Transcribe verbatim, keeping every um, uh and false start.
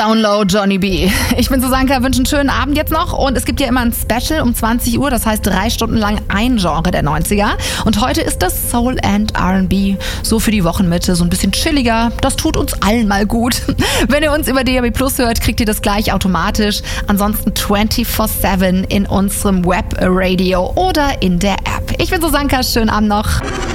Download Johnny B. Ich bin Susanka, wünsche einen schönen Abend jetzt noch und es gibt ja immer ein Special um zwanzig Uhr, das heißt drei Stunden lang ein Genre der neunziger und heute ist das Soul and R and B, so für die Wochenmitte, so ein bisschen chilliger, das tut uns allen mal gut. Wenn ihr uns über D A B Plus hört, kriegt ihr das gleich automatisch, ansonsten vierundzwanzig sieben in unserem Webradio oder in der App. Ich bin Susanka, schönen Abend noch.